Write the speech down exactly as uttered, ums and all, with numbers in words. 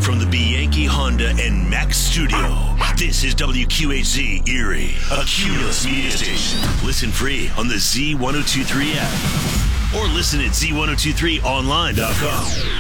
from the Bianchi Honda and Mack studio, this is W Q H Z Erie, a Cumulus media station. Listen free on the Z ten twenty-three app or listen at Z ten twenty-three online dot com.